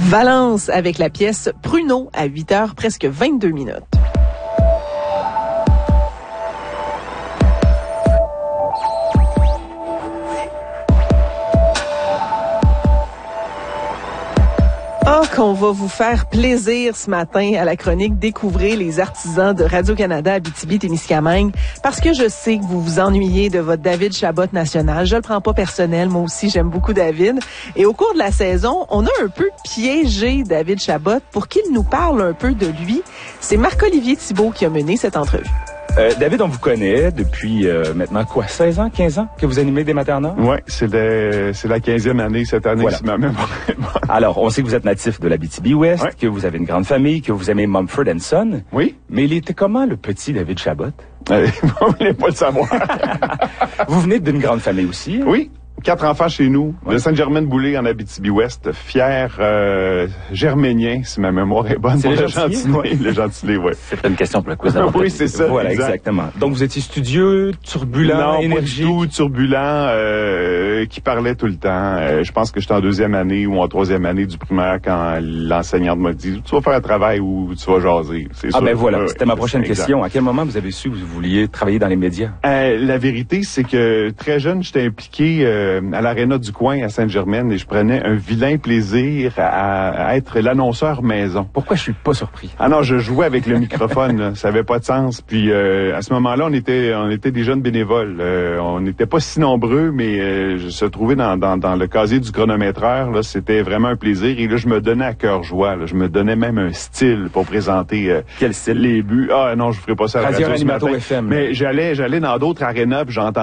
Valence avec la pièce Pruneau à 8h, presque 22 minutes. Oh, qu'on va vous faire plaisir ce matin à la chronique Découvrez les artisans de Radio-Canada Abitibi-Témiscamingue, parce que je sais que vous vous ennuyez de votre David Chabot national. Je le prends pas personnel, moi aussi j'aime beaucoup David. Et au cours de la saison, on a un peu piégé David Chabot pour qu'il nous parle un peu de lui. C'est Marc-Olivier Thibault qui a mené cette entrevue. David, on vous connaît depuis maintenant 16 ans, 15 ans que vous animez des maternats? Oui, c'est la 15e année cette année. Voilà. Si ma mémoire est bonne. Alors, on sait que vous êtes natif de l'Abitibi-Ouest, Ouais. que vous avez une grande famille, que vous aimez Mumford & Son. Oui. Mais il était comment le petit David Chabot? Vous voulez pas le savoir. Vous venez d'une grande famille aussi? Oui. 4 enfants chez nous, Ouais. de Sainte-Germaine-Boulay en Abitibi-Ouest, fier germénien, si ma mémoire est bonne. C'est pour le le Gentilé? Gentilé, le Gentilé, oui. C'est une question pour le quiz. Oui, c'est ça, Voilà, exact. exactement. Donc, vous étiez studieux, turbulent, Non, énergique? pas du tout, turbulent, qui parlait tout le temps. Je pense que j'étais en 2e année ou en 3e année du primaire quand l'enseignante m'a dit « Tu vas faire un travail ou tu vas jaser. » C'est Ah sûr. ben voilà, Ouais, c'était ma prochaine exact. question. À quel moment vous avez su que vous vouliez travailler dans les médias? La vérité, c'est que très jeune, j'étais impliqué à l'Aréna du coin à Sainte-Germaine et je prenais un vilain plaisir à être l'annonceur maison. Pourquoi je suis pas surpris? Ah non, je jouais avec le microphone, là. Ça avait pas de sens. Puis à ce moment-là, on était des jeunes bénévoles. On n'était pas si nombreux, mais je se trouvais dans le casier du chronométreur. Là, c'était vraiment un plaisir. Et là, je me donnais à cœur joie. Là. Je me donnais même un style pour présenter Quel style? les buts. Ah non, je ferais pas ça à la Radio radio ce Animato matin. FM. Mais j'allais dans d'autres arénas, puis j'entendais